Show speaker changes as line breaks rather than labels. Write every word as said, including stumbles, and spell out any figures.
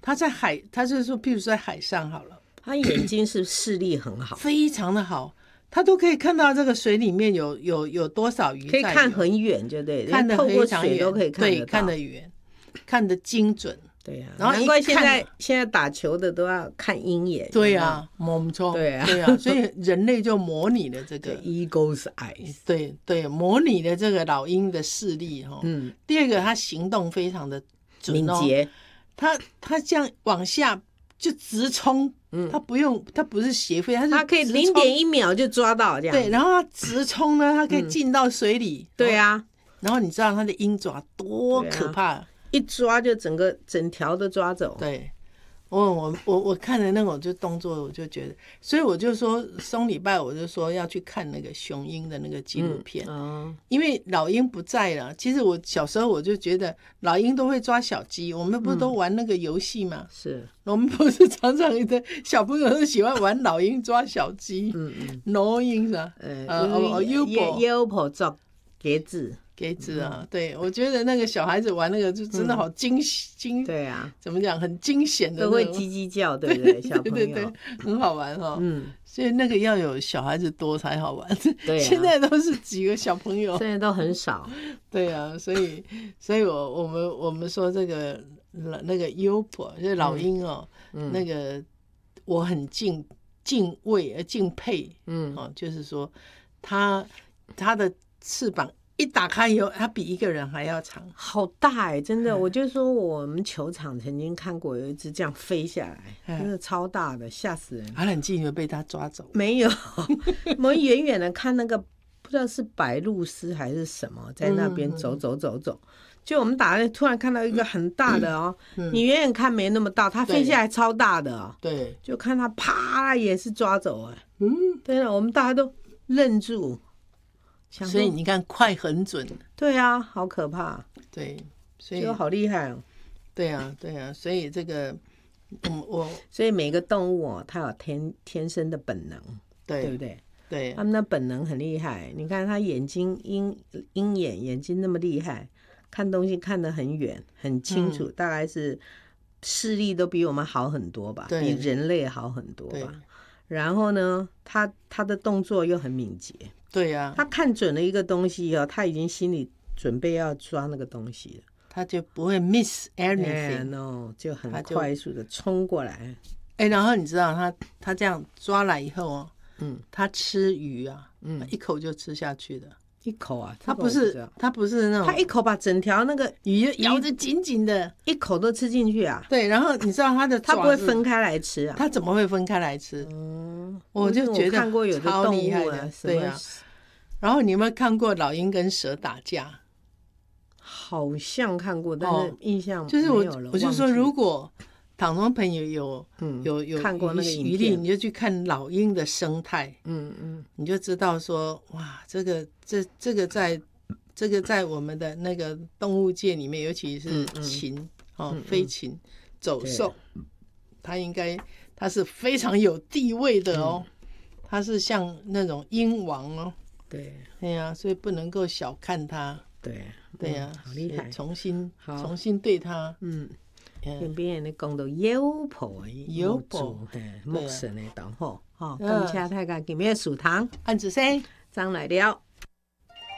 他在海，他就是说，譬如说在海上好了，
他眼睛是视力很好，
非常的好，他都可以看到这个水里面有有有多少鱼，
可以看很远，就对，
看得
透过
非常远，
水都可以看得到，
对，看得远，看得精准。
对呀、啊，
然后
难怪现在现在打球的都要看鹰眼。
对呀、啊，没错，
对啊，
对啊，所以人类就模拟了这个
eagle's eyes，
对对，模拟了这个老鹰的视力哈。嗯，第二个，它行动非常的准哦，
敏捷，
它它这样往下就直冲，嗯，它不用，它不是斜飞，它是
它可以零点一秒就抓到这样。
对，然后它直冲呢，它可以进到水里。
嗯、对啊，
然后你知道它的鹰爪多可怕？啊、
一抓就整个整条都抓走。
对，我我我我看了那种就动作，我就觉得，所以我就说松礼拜我就说要去看那个雄鹰的那个纪录片，嗯哦、因为老鹰不在了。其实我小时候我就觉得老鹰都会抓小鸡，我们不是都玩那个游戏吗？
嗯、是，
我们不是常常的小朋友都喜欢玩老鹰抓小鸡，嗯嗯，老鹰是吧？
呃呃，优婆优婆抓鸽子。
给子啊，嗯、对，我觉得那个小孩子玩那个就真的好惊惊、嗯，对啊，怎么讲，很惊险的，
都会叽叽叫，对不对？小朋友，
对对对，很好玩哈、哦。嗯，所以那个要有小孩子多才好玩。
对、啊，
现在都是几个小朋友，
现在都很少。
对啊，所以，所以我我们我们说这个那个优婆就是老鹰哦，嗯、那个我很敬敬畏而敬佩，嗯，哦，就是说它它的翅膀。一打开以后，它比一个人还要长，
好大哎、欸！真的，嗯、我就说我们球场曾经看过有一只这样飞下来，嗯、真的超大的，吓死人！
它很近就被它抓走，
没有，我们远远的看那个不知道是白鹭鸶还是什么，在那边走走走走，嗯、就我们打的突然看到一个很大的哦，嗯、你远远看没那么大，它飞下来超大的、哦，
对，
就看它啪也是抓走哎、欸，嗯，对了，我们大家都愣住。
所以你看，快很准。
对啊，好可怕。
对，所以
就好厉害哦。
对啊，对啊，所以这个，嗯，我
所以每个动物哦，它有天天生的本能，
对，
对不对？
对，
它们的本能很厉害。你看它眼睛鹰鹰眼眼睛那么厉害，看东西看得很远很清楚，嗯、大概是视力都比我们好很多吧，比人类好很多吧。然后呢，它它的动作又很敏捷。
对呀、啊，
他看准了一个东西哦，他已经心里准备要抓那个东西了，
他就不会 miss anything，
no， 就很快速的冲过来。
哎，然后你知道他他这样抓来以后哦，嗯，他吃鱼啊，嗯，一口就吃下去的，
一口啊，
他不是他不是那种，
他一口把整条那个
鱼咬得紧紧的，
一口都吃进去啊。
对，然后你知道他的
他不会分开来吃啊，
他怎么会分开来吃？嗯，我就觉得
看过有的动物
啊，对啊。然后你有没有看过老鹰跟蛇打架？
好像看过，但是印象没
有了。
就是我，
我就说，如果唐中朋友有、嗯、有有
看过那个
余力，你就去看老鹰的生态，嗯嗯，你就知道说，哇，这个这这个在这个在我们的那个动物界里面，尤其是禽、嗯嗯、哦，飞禽走兽，它应该它是非常有地位的哦，它、嗯、是像那种鹰王哦。
对，
对呀、啊，所以不能够小看他。
对，
对呀、啊
嗯，好厉害！
重新重新对他，
嗯，边边咧讲到妖婆
妖婆，
木神的同好，吼，感谢大家今日的收聽，
安子生，
張來了。